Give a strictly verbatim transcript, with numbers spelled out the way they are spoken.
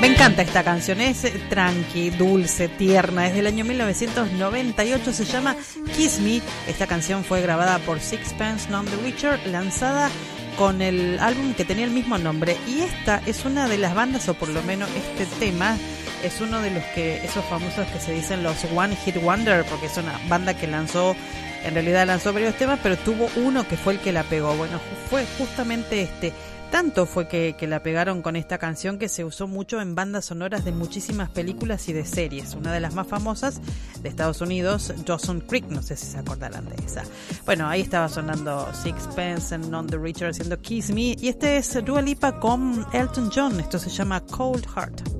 Me encanta esta canción, es tranqui, dulce, tierna, es del año mil novecientos noventa y ocho, se llama Kiss Me. Esta canción fue grabada por Sixpence None the Richer, lanzada con el álbum que tenía el mismo nombre, y esta es una de las bandas, o por lo menos este tema es uno de los que, esos famosos que se dicen los One Hit Wonder, porque es una banda que lanzó, en realidad lanzó varios temas, pero tuvo uno que fue el que la pegó. Bueno, fue justamente este. Tanto fue que, que la pegaron con esta canción que se usó mucho en bandas sonoras de muchísimas películas y de series. Una de las más famosas de Estados Unidos, Dawson's Creek, no sé si se acordarán de esa. Bueno, ahí estaba sonando Sixpence and None the Richer haciendo Kiss Me, y este es Dua Lipa con Elton John. Esto se llama Cold Heart.